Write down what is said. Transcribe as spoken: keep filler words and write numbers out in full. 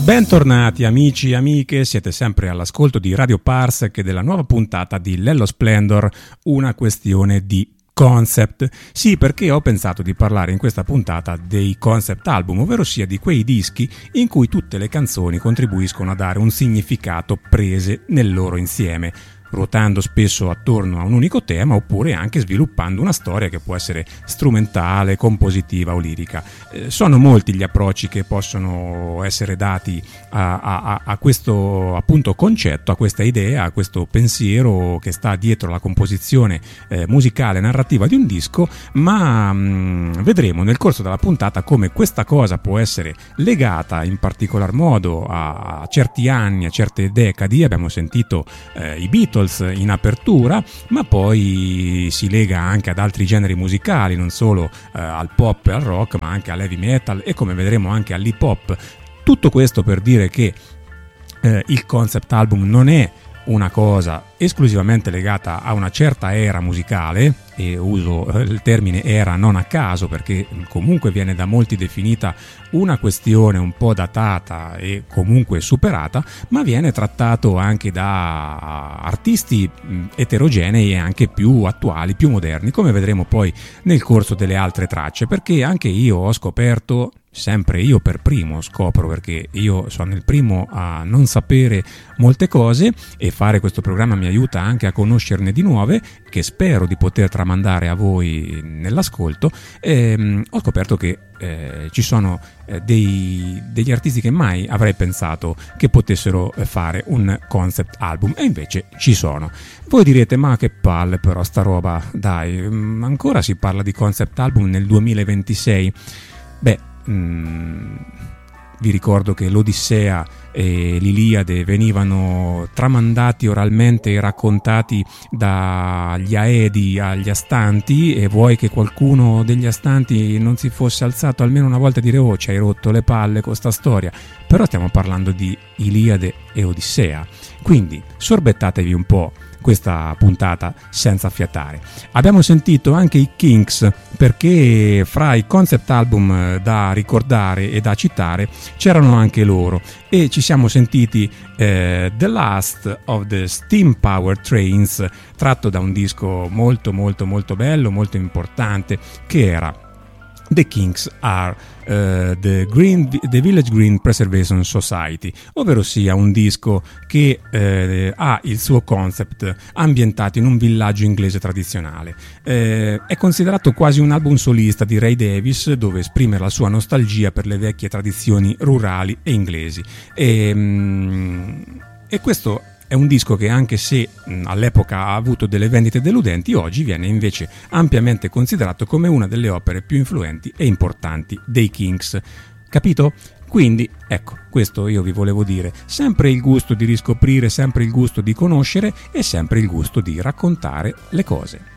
Bentornati amici e amiche, siete sempre all'ascolto di Radio Parsec e della nuova puntata di Lello Splendor, una questione di concept. Sì, perché ho pensato di parlare in questa puntata dei concept album, ovvero sia di quei dischi in cui tutte le canzoni contribuiscono a dare un significato prese nel loro insieme, ruotando spesso attorno a un unico tema oppure anche sviluppando una storia che può essere strumentale, compositiva o lirica. Eh, sono molti gli approcci che possono essere dati a, a, a questo appunto concetto, a questa idea, a questo pensiero che sta dietro la composizione eh, musicale e narrativa di un disco, ma mh, vedremo nel corso della puntata come questa cosa può essere legata in particolar modo a, a certi anni, a certe decadi. Abbiamo sentito eh, i Beatles in apertura, ma poi si lega anche ad altri generi musicali, non solo eh, al pop e al rock, ma anche all'heavy metal e, come vedremo, anche all'hip hop. Tutto questo per dire che eh, il concept album non è una cosa esclusivamente legata a una certa era musicale, e uso il termine era non a caso perché comunque viene da molti definita una questione un po' datata e comunque superata, ma viene trattato anche da artisti eterogenei e anche più attuali, più moderni, come vedremo poi nel corso delle altre tracce, perché anche io ho scoperto, sempre io per primo scopro, perché io sono il primo a non sapere molte cose e fare questo programma mi aiuta anche a conoscerne di nuove che spero di poter tramandare a voi nell'ascolto. ehm, ho scoperto che eh, ci sono eh, dei, degli artisti che mai avrei pensato che potessero fare un concept album, e invece ci sono. Voi direte: ma che palle però sta roba, dai, ancora si parla di concept album nel duemilaventisei? Beh, Mm, vi ricordo che l'Odissea e l'Iliade venivano tramandati oralmente e raccontati dagli Aedi agli Astanti, e vuoi che qualcuno degli Astanti non si fosse alzato almeno una volta a dire: oh, ci hai rotto le palle con sta storia? Però stiamo parlando di Iliade e Odissea, quindi sorbettatevi un po' questa puntata senza fiatare. Abbiamo sentito anche i Kinks, perché fra i concept album da ricordare e da citare c'erano anche loro, e ci siamo sentiti eh, The Last of the Steam Power Trains, tratto da un disco molto molto molto bello, molto importante, che era The Kinks Are uh, the, Green, the Village Green Preservation Society, ovvero sia un disco che eh, ha il suo concept ambientato in un villaggio inglese tradizionale. Eh, è considerato quasi un album solista di Ray Davies, dove esprime la sua nostalgia per le vecchie tradizioni rurali e inglesi. E, mm, e questo è un disco che, anche se mh, all'epoca ha avuto delle vendite deludenti, oggi viene invece ampiamente considerato come una delle opere più influenti e importanti dei Kinks. Capito? Quindi, ecco, questo io vi volevo dire. Sempre il gusto di riscoprire, sempre il gusto di conoscere e sempre il gusto di raccontare le cose.